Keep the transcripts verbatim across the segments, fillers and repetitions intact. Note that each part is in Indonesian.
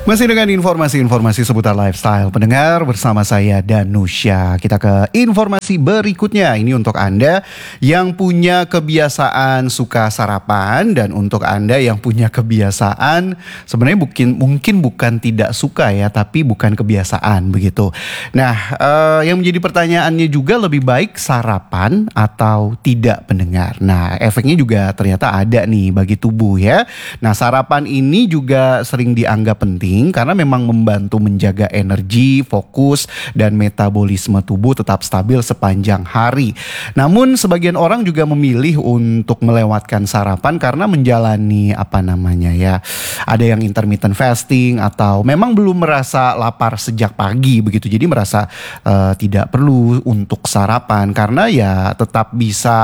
Masih dengan informasi-informasi seputar lifestyle pendengar bersama saya Danusya. Kita ke informasi berikutnya. Ini untuk Anda yang punya kebiasaan suka sarapan dan untuk Anda yang punya kebiasaan sebenarnya mungkin mungkin bukan tidak suka ya, tapi bukan kebiasaan begitu. Nah, eh, yang menjadi pertanyaannya juga lebih baik sarapan atau tidak pendengar. Nah, efeknya juga ternyata ada nih bagi tubuh ya. Nah, sarapan ini juga sering dianggap penting karena memang membantu menjaga energi, fokus, dan metabolisme tubuh tetap stabil sepanjang hari. Namun sebagian orang juga memilih untuk melewatkan sarapan karena menjalani apa namanya ya, ada yang intermittent fasting atau memang belum merasa lapar sejak pagi begitu. Jadi merasa uh, tidak perlu untuk sarapan karena ya tetap bisa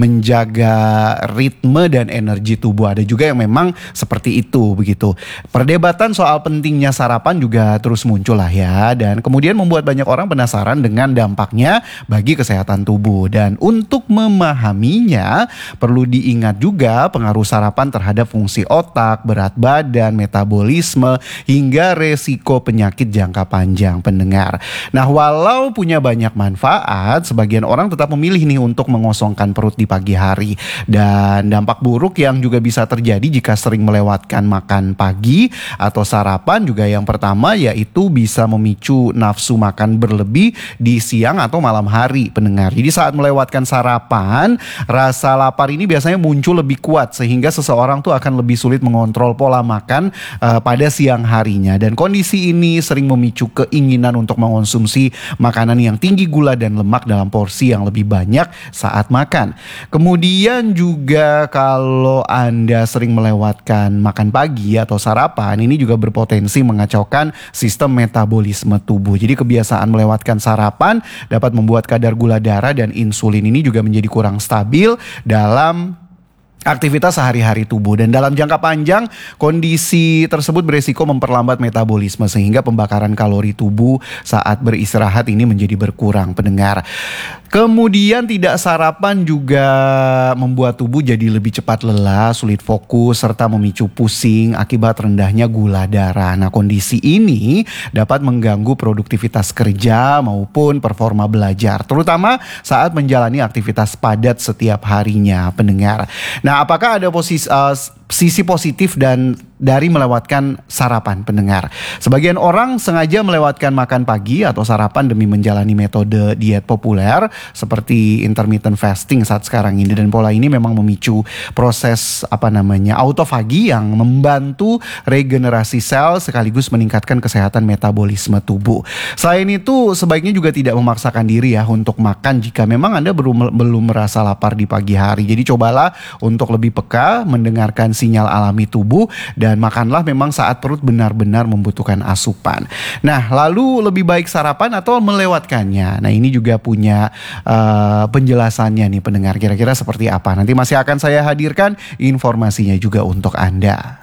menjaga ritme dan energi tubuh. Ada juga yang memang seperti itu begitu. Perdebatan soal pentingnya sarapan juga terus muncul lah ya, dan kemudian membuat banyak orang penasaran dengan dampaknya bagi kesehatan tubuh. Dan untuk memahaminya perlu diingat juga pengaruh sarapan terhadap fungsi otak, berat badan, metabolisme, hingga resiko penyakit jangka panjang pendengar. Nah, walau punya banyak manfaat, sebagian orang tetap memilih nih untuk mengosongkan perut di pagi hari. Dan dampak buruk yang juga bisa terjadi jika sering melewatkan makan pagi atau sarapan juga yang pertama yaitu bisa memicu nafsu makan berlebih di siang atau malam hari pendengar. Jadi saat melewatkan sarapan, rasa lapar ini biasanya muncul lebih kuat sehingga seseorang tuh akan lebih sulit mengontrol pola makan uh, pada siang harinya. Dan kondisi ini sering memicu keinginan untuk mengonsumsi makanan yang tinggi gula dan lemak dalam porsi yang lebih banyak saat makan. Kemudian juga kalau Anda sering melewatkan makan pagi atau sarapan, ini juga berpotensi mengacaukan sistem metabolisme tubuh. Jadi kebiasaan melewatkan sarapan dapat membuat kadar gula darah dan insulin ini juga menjadi kurang stabil dalam aktivitas sehari-hari tubuh. Dan dalam jangka panjang kondisi tersebut beresiko memperlambat metabolisme sehingga pembakaran kalori tubuh saat beristirahat ini menjadi berkurang pendengar. Kemudian tidak sarapan juga membuat tubuh jadi lebih cepat lelah, sulit fokus, serta memicu pusing akibat rendahnya gula darah. Nah, kondisi ini dapat mengganggu produktivitas kerja maupun performa belajar, terutama saat menjalani aktivitas padat setiap harinya pendengar. Nah, apakah ada posisi uh, sisi positif dan dari melewatkan sarapan pendengar? Sebagian orang sengaja melewatkan makan pagi atau sarapan demi menjalani metode diet populer seperti intermittent fasting saat sekarang ini, dan pola ini memang memicu proses apa namanya autofagi yang membantu regenerasi sel sekaligus meningkatkan kesehatan metabolisme tubuh. Selain itu sebaiknya juga tidak memaksakan diri ya untuk makan jika memang Anda belum belum merasa lapar di pagi hari. Jadi cobalah untuk lebih peka mendengarkan sinyal alami tubuh dan makanlah memang saat perut benar-benar membutuhkan asupan. Nah, lalu lebih baik sarapan atau melewatkannya? Nah, ini juga punya uh, penjelasannya nih pendengar, kira-kira seperti apa. Nanti masih akan saya hadirkan informasinya juga untuk Anda.